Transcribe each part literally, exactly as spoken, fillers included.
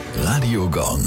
Radio Gong.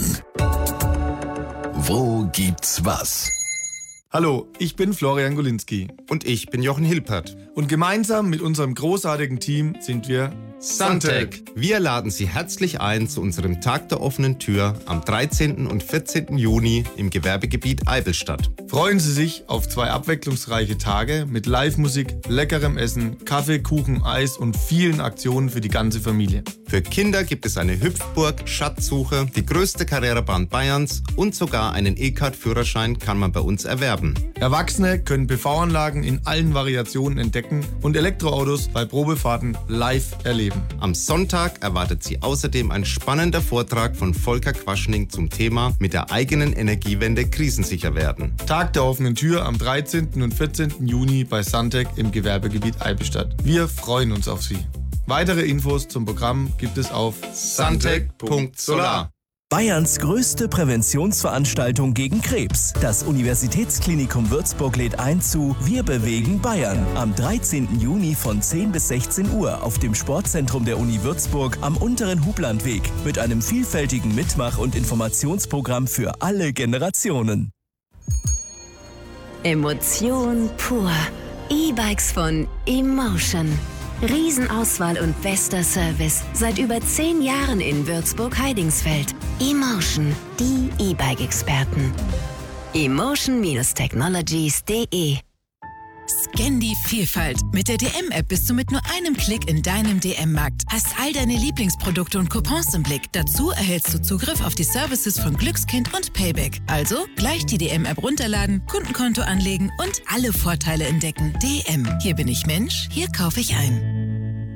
Wo gibt's was? Hallo, ich bin Florian Golinski. Und ich bin Jochen Hilpert. Und gemeinsam mit unserem großartigen Team sind wir Suntec. Wir laden Sie herzlich ein zu unserem Tag der offenen Tür am dreizehnten und vierzehnten Juni im Gewerbegebiet Eivelstadt. Freuen Sie sich auf zwei abwechslungsreiche Tage mit Live-Musik, leckerem Essen, Kaffee, Kuchen, Eis und vielen Aktionen für die ganze Familie. Für Kinder gibt es eine Hüpfburg, Schatzsuche, die größte Carrera-Bahn Bayerns und sogar einen E-Kart-Führerschein kann man bei uns erwerben. Erwachsene können P V-Anlagen in allen Variationen entdecken und Elektroautos bei Probefahrten live erleben. Am Sonntag erwartet Sie außerdem ein spannender Vortrag von Volker Quaschning zum Thema mit der eigenen Energiewende krisensicher werden. Tag der offenen Tür am dreizehnten und vierzehnten Juni bei Suntec im Gewerbegebiet Eivelstadt. Wir freuen uns auf Sie. Weitere Infos zum Programm gibt es auf suntec punkt solar. Bayerns größte Präventionsveranstaltung gegen Krebs. Das Universitätsklinikum Würzburg lädt ein zu Wir bewegen Bayern am dreizehnten Juni von zehn bis sechzehn Uhr auf dem Sportzentrum der Uni Würzburg am unteren Hublandweg mit einem vielfältigen Mitmach- und Informationsprogramm für alle Generationen. Emotion pur. E-Bikes von Emotion. Riesenauswahl und bester Service. Seit über zehn Jahren in Würzburg-Heidingsfeld. Emotion, die E-Bike-Experten. emotion Technologies punkt de. Scan die Vielfalt. Mit der D M-App bist du mit nur einem Klick in deinem D M-Markt. Hast all deine Lieblingsprodukte und Coupons im Blick. Dazu erhältst du Zugriff auf die Services von Glückskind und Payback. Also gleich die D M-App runterladen, Kundenkonto anlegen und alle Vorteile entdecken. D M. Hier bin ich Mensch, hier kaufe ich ein.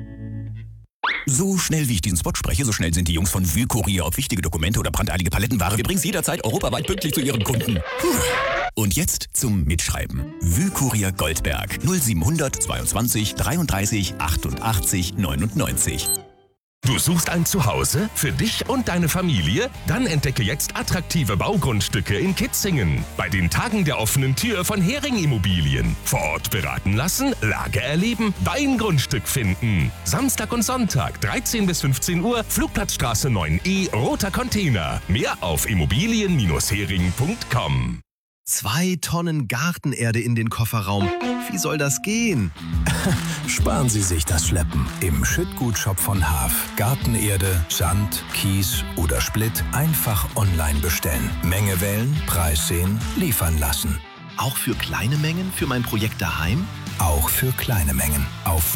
So schnell wie ich diesen Spot spreche, so schnell sind die Jungs von Wühlkurier. Ob wichtige Dokumente oder brandeilige Palettenware, wir bringen es jederzeit europaweit pünktlich zu ihren Kunden. Puh. Und jetzt zum Mitschreiben. Wühlkurier Goldberg null siebenhundert zweiundzwanzig dreiunddreißig achtundachtzig neunundneunzig. Du suchst ein Zuhause für dich und deine Familie? Dann entdecke jetzt attraktive Baugrundstücke in Kitzingen. Bei den Tagen der offenen Tür von Hering Immobilien. Vor Ort beraten lassen, Lage erleben, dein Grundstück finden. Samstag und Sonntag, dreizehn bis fünfzehn Uhr, Flugplatzstraße neun E, roter Container. Mehr auf immobilien hering punkt com. Zwei Tonnen Gartenerde in den Kofferraum. Wie soll das gehen? Sparen Sie sich das Schleppen. Im Schüttgutshop von Haaf. Gartenerde, Sand, Kies oder Splitt einfach online bestellen. Menge wählen, Preis sehen, liefern lassen. Auch für kleine Mengen für mein Projekt daheim? Auch für kleine Mengen. Auf